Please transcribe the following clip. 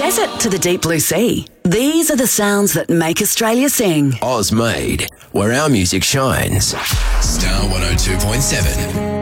desert to the deep blue sea, these are the sounds that make Australia sing. Oz Made, where our music shines. Star 102.7.